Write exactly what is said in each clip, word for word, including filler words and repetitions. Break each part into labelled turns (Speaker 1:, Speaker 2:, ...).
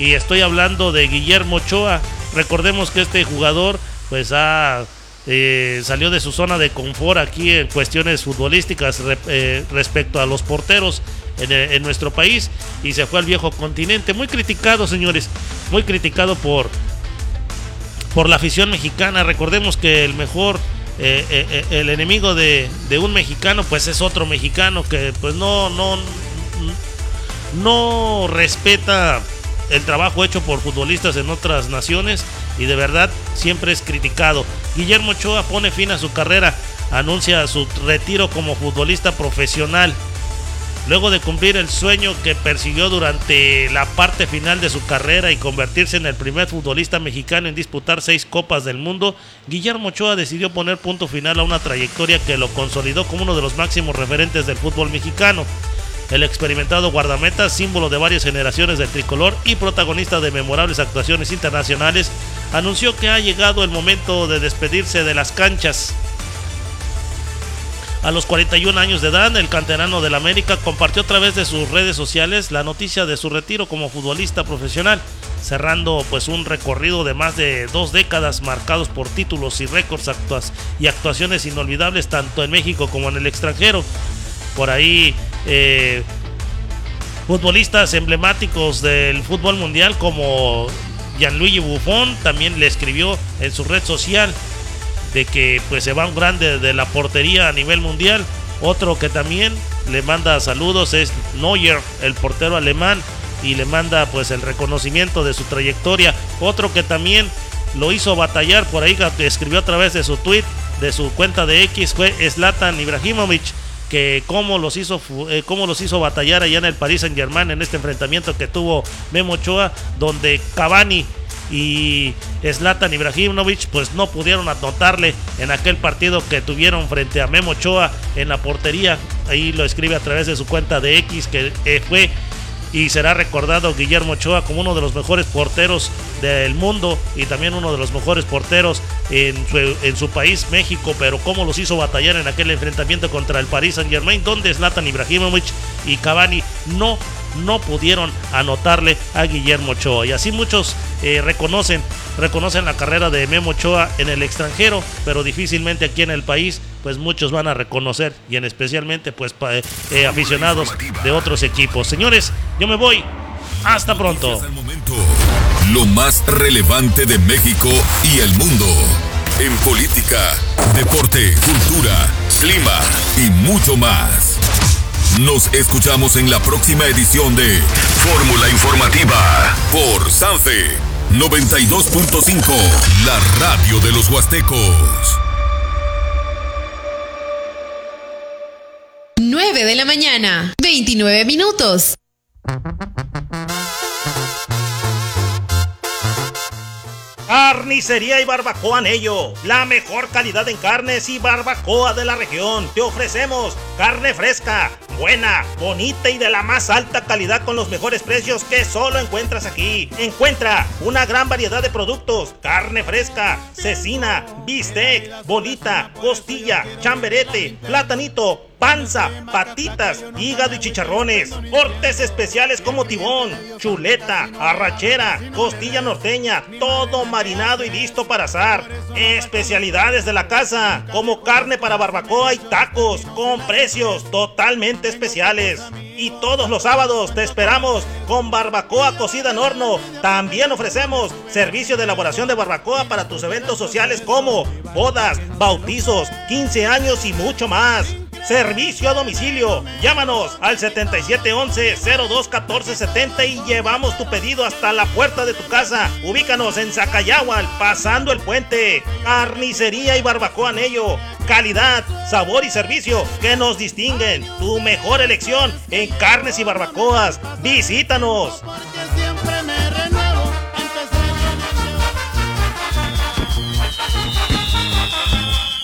Speaker 1: y estoy hablando de Guillermo Ochoa. Recordemos que este jugador pues ha eh, salió de su zona de confort aquí en cuestiones futbolísticas re, eh, respecto a los porteros en, en nuestro país, y se fue al viejo continente. Muy criticado, señores, muy criticado por, por la afición mexicana. Recordemos que el mejor eh, eh, el enemigo de, de un mexicano pues es otro mexicano que pues no, no, no respeta el trabajo hecho por futbolistas en otras naciones, y de verdad siempre es criticado. Guillermo Ochoa pone fin a su carrera, anuncia su retiro como futbolista profesional, luego de cumplir el sueño que persiguió durante la parte final de su carrera y convertirse en el primer futbolista mexicano en disputar seis Copas del Mundo. Guillermo Ochoa decidió poner punto final a una trayectoria que lo consolidó como uno de los máximos referentes del fútbol mexicano. El experimentado guardameta, símbolo de varias generaciones del tricolor y protagonista de memorables actuaciones internacionales, anunció que ha llegado el momento de despedirse de las canchas. A los cuarenta y un años de edad, el canterano del América compartió a través de sus redes sociales la noticia de su retiro como futbolista profesional, cerrando pues un recorrido de más de dos décadas marcados por títulos y récords actuas y actuaciones inolvidables tanto en México como en el extranjero. Por ahí eh, futbolistas emblemáticos del fútbol mundial como Gianluigi Buffon también le escribió en su red social de que pues se va un grande de la portería a nivel mundial. Otro que también le manda saludos es Neuer, el portero alemán, y le manda pues el reconocimiento de su trayectoria. Otro que también lo hizo batallar, por ahí escribió a través de su tweet, de su cuenta de X, fue Zlatan Ibrahimovic, que cómo los hizo eh, cómo los hizo batallar allá en el Paris Saint-Germain en este enfrentamiento que tuvo Memo Ochoa, donde Cavani y Zlatan Ibrahimovic pues no pudieron anotarle en aquel partido que tuvieron frente a Memo Ochoa en la portería. Ahí lo escribe a través de su cuenta de X, que eh, fue y será recordado Guillermo Ochoa como uno de los mejores porteros del mundo y también uno de los mejores porteros en su, en su país, México, pero cómo los hizo batallar en aquel enfrentamiento contra el Paris Saint-Germain, donde Zlatan Ibrahimovic y Cavani no no pudieron anotarle a Guillermo Ochoa. Y así muchos eh, reconocen reconocen la carrera de Memo Ochoa en el extranjero, pero difícilmente aquí en el país pues muchos van a reconocer, y en especialmente pues pa, eh, aficionados de otros equipos. Señores, yo me voy, hasta pronto.
Speaker 2: Hasta el momento, lo más relevante de México y el mundo en política, deporte, cultura, clima y mucho más. Nos escuchamos en la próxima edición de Fórmula Informativa por Sanfe noventa y dos punto cinco, la radio de los huastecos.
Speaker 3: nueve de la mañana, veintinueve minutos.
Speaker 4: Carnicería y Barbacoa Anello, la mejor calidad en carnes y barbacoa de la región. Te ofrecemos carne fresca, buena, bonita y de la más alta calidad con los mejores precios que solo encuentras aquí. Encuentra una gran variedad de productos: carne fresca, cecina, bistec, bolita, costilla, chamberete, platanito, panza, patitas, hígado y chicharrones, cortes especiales como tibón, chuleta, arrachera, costilla norteña, todo marinado y listo para asar. Especialidades de la casa como carne para barbacoa y tacos con precios totalmente especiales. Y todos los sábados te esperamos con barbacoa cocida en horno. También ofrecemos servicio de elaboración de barbacoa para tus eventos sociales como bodas, bautizos, quince años y mucho más. Servicio a domicilio. Llámanos al setenta y siete once, cero dos catorce setenta y llevamos tu pedido hasta la puerta de tu casa. Ubícanos en Zacayahual, pasando el puente. Carnicería y Barbacoa Anello. Calidad, sabor y servicio que nos distinguen. Tu mejor elección en carnes y barbacoas. Visítanos.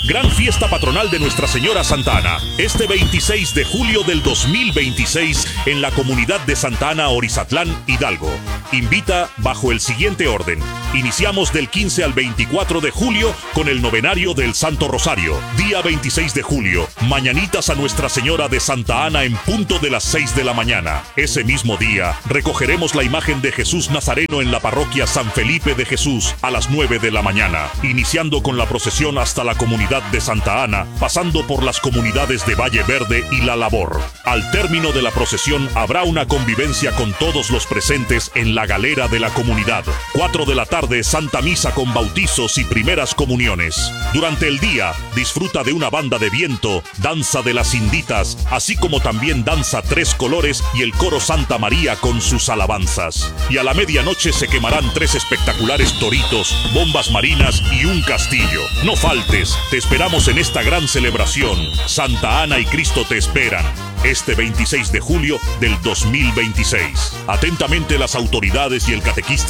Speaker 5: Gran fiesta patronal de Nuestra Señora Santa Ana, este veintiséis de julio del dos mil veintiséis en la comunidad de Santa Ana, Orizatlán, Hidalgo. Invita bajo el siguiente orden. Iniciamos del quince al veinticuatro de julio con el novenario del Santo Rosario. Día veintiséis de julio, mañanitas a Nuestra Señora de Santa Ana en punto de las seis de la mañana. Ese mismo día, recogeremos la imagen de Jesús Nazareno en la parroquia San Felipe de Jesús a las nueve de la mañana, iniciando con la procesión hasta la comunidad de Santa Ana, pasando por las comunidades de Valle Verde y La Labor. Al término de la procesión habrá una convivencia con todos los presentes en la galera de la comunidad. cuatro de la tarde, Santa Misa con bautizos y primeras comuniones. Durante el día, disfruta de una banda de viento, danza de las inditas, así como también danza Tres Colores y el coro Santa María con sus alabanzas. Y a la medianoche se quemarán tres espectaculares toritos, bombas marinas y un castillo. No faltes, te esperamos en esta gran celebración. Santa Ana y Cristo te esperan. Este veintiséis de julio del dos mil veintiséis. Atentamente las autoridades y el catequista